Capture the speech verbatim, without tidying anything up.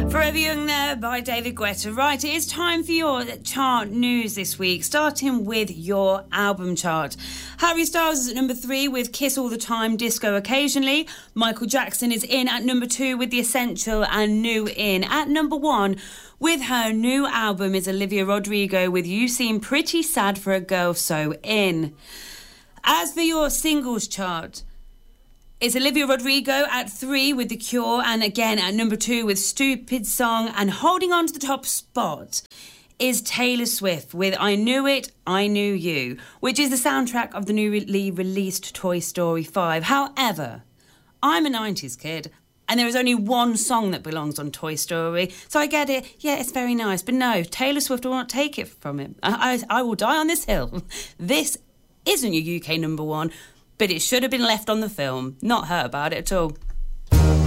Forever Young there by David Guetta. Right, it is time for your chart news this week, starting with your album chart. Harry Styles is at number three with Kiss All the Time, Disco Occasionally. Michael Jackson is in at number two with The Essential and New In. At number one with her new album is Olivia Rodrigo with You Seem Pretty Sad for a Girl So In. As for your singles chart, it's Olivia Rodrigo at three with The Cure, and again at number two with Stupid Song, and holding on to the top spot is Taylor Swift with I Knew It, I Knew You, which is the soundtrack of the newly released Toy Story five. However, I'm a nineties kid, and there is only one song that belongs on Toy Story, so I get it, yeah, it's very nice, but no, Taylor Swift will not take it from him. I, I, I will die on this hill. This isn't your U K number one, but it should have been left on the film. Not hurt about it at all.